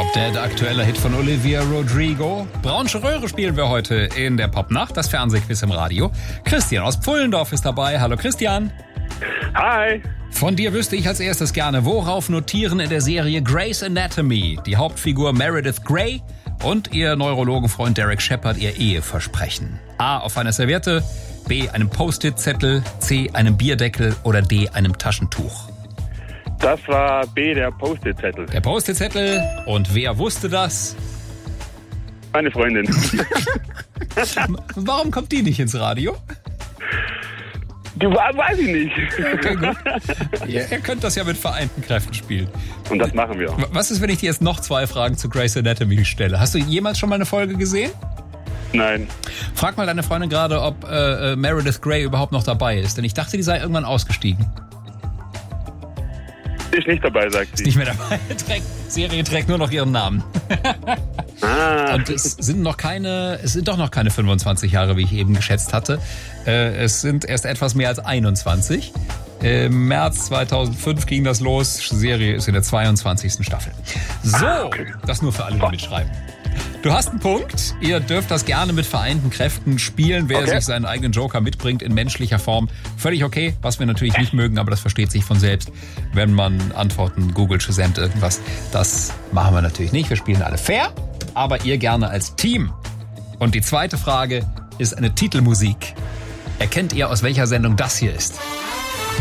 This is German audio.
Drop Dead, aktueller Hit von Olivia Rodrigo. Braunsche Röhre spielen wir heute in der Popnacht, das Fernsehquiz im Radio. Christian aus Pfullendorf ist dabei. Hallo Christian. Hi. Von dir wüsste ich als erstes gerne, worauf notieren in der Serie Grey's Anatomy die Hauptfigur Meredith Grey und ihr Neurologenfreund Derek Shepherd ihr Eheversprechen? A. Auf einer Serviette, B. einem Post-it-Zettel, C. einem Bierdeckel oder D. einem Taschentuch? Das war B, der Post-it-Zettel. Der Post-it-Zettel. Und wer wusste das? Meine Freundin. Warum kommt die nicht ins Radio? Weiß ich nicht. Okay, gut. Ja, ihr könnt das ja mit vereinten Kräften spielen. Und das machen wir. Was ist, wenn ich dir jetzt noch 2 Fragen zu Grey's Anatomy stelle? Hast du jemals schon mal eine Folge gesehen? Nein. Frag mal deine Freundin gerade, ob Meredith Grey überhaupt noch dabei ist. Denn ich dachte, die sei irgendwann ausgestiegen. Ist nicht dabei, sagt Ist sie. nicht mehr dabei. Serie trägt nur noch ihren Namen. Und es sind doch noch keine 25 Jahre, wie ich eben geschätzt hatte. Es sind erst etwas mehr als 21. Im März 2005 ging das los. Die Serie ist in der 22. Staffel. So, das nur für alle, die mitschreiben. Du hast einen Punkt. Ihr dürft das gerne mit vereinten Kräften spielen. Wer sich seinen eigenen Joker mitbringt in menschlicher Form, völlig okay. Was wir natürlich nicht mögen, aber das versteht sich von selbst. Wenn man Antworten googelt, shazamt irgendwas, das machen wir natürlich nicht. Wir spielen alle fair, aber ihr gerne als Team. Und die zweite Frage ist eine Titelmusik. Erkennt ihr, aus welcher Sendung das hier ist?